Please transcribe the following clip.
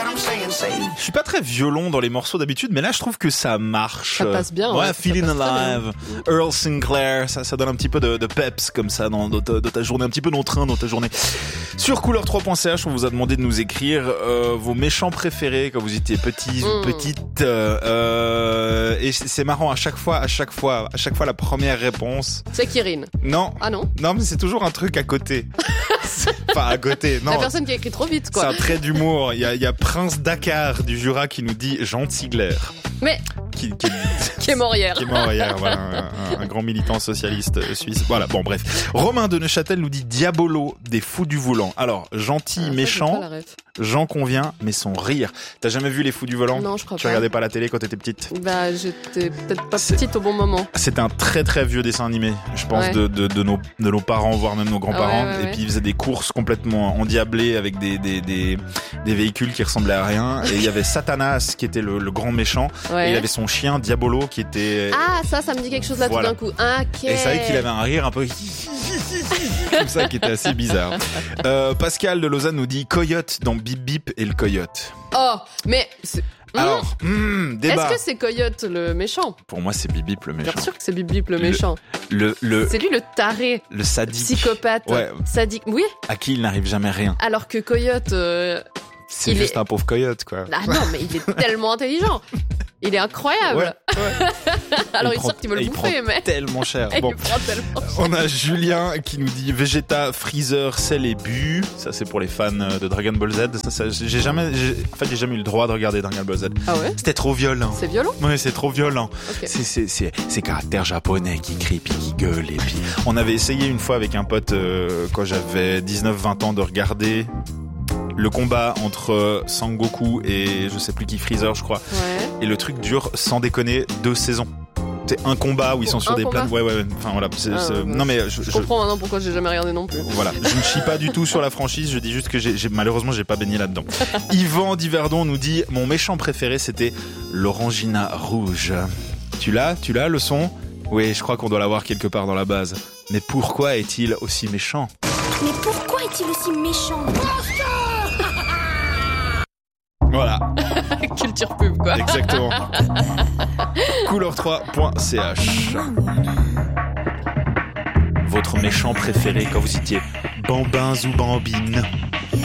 Je suis pas très violon dans les morceaux d'habitude, mais là je trouve que ça marche. Ça passe bien. Ouais, Feeling Alive, Earl Sinclair, ça donne un petit peu de peps comme ça dans ta journée, un petit peu d'entrain dans ta journée. Sur couleur3.ch, on vous a demandé de nous écrire vos méchants préférés quand vous étiez petits ou petites. Et c'est marrant, à chaque fois la première réponse. C'est Kirin. Non. Ah non. Non, mais c'est toujours un truc à côté. Enfin, à côté, non. La personne qui a écrit trop vite, quoi. C'est un trait d'humour. Il y a Prince Dakar du Jura qui nous dit Jean Ziegler. Mais qui est mort hier. Qui est mort hier, voilà, un grand militant socialiste suisse. Voilà, bon bref. Romain de Neuchâtel nous dit Diabolo des Fous du Volant. Alors, gentil, méchant, Jean convient, mais son rire. T'as jamais vu les Fous du Volant? Non, je crois pas. Tu regardais pas la télé quand t'étais petite? Bah, j'étais peut-être pas petite au bon moment. C'est un très très vieux dessin animé, je pense, de nos parents, voire même nos grands-parents. Ouais. Et puis ils faisaient des courses complètement endiablées avec des véhicules qui ressemblaient à rien. Et il y avait Satanas qui était le grand méchant. Ouais. Et il avait son chien Diabolo qui était... Ah, ça me dit quelque chose là tout d'un coup. Ok. Et c'est vrai qu'il avait un rire un peu comme ça qui était assez bizarre. Pascal de Lausanne nous dit Coyote dans Bip Bip et le Coyote. Oh, mais... Alors, débat. Est-ce que c'est Coyote le méchant? Pour moi, c'est Bip Bip le méchant. Bien sûr que c'est Bip Bip le méchant. C'est lui le taré. Le sadique. Psychopathe. Ouais. Sadique. Oui. À qui il n'arrive jamais rien. Alors que Coyote... c'est juste un pauvre coyote, quoi. Ah non, mais il est tellement intelligent. Il est incroyable. Ouais. Alors il sort qu'il veut le bouffer, mais... tellement cher. Bon. Il prend tellement cher. On a Julien qui nous dit Vegeta, Freezer, sel et Bu. Ça, c'est pour les fans de Dragon Ball Z. J'ai jamais eu le droit de regarder Dragon Ball Z. Ah ouais? C'était trop violent. C'est violent? Ouais, c'est trop violent. Okay. C'est caractère japonais qui crie puis qui gueule. Et puis, on avait essayé une fois avec un pote, quand j'avais 19-20 ans, de regarder le combat entre Sangoku et je sais plus qui, Freezer, je crois. Ouais. Et le truc dure, sans déconner, 2 saisons. C'est un combat où ils sont sur des planes. Ouais. Enfin voilà. Non mais je comprends maintenant pourquoi j'ai jamais regardé non plus. Voilà. Je ne chie pas du tout sur la franchise. Je dis juste que malheureusement j'ai pas baigné là-dedans. Yvan d'Yverdon nous dit mon méchant préféré c'était l'Orangina rouge. Tu l'as le son? Oui, je crois qu'on doit l'avoir quelque part dans la base. Mais pourquoi est-il aussi méchant? Mais pourquoi est-il aussi méchant? Voilà. Culture pub, quoi. Exactement. Couleur3.ch. Votre méchant préféré quand vous étiez bambins ou bambines?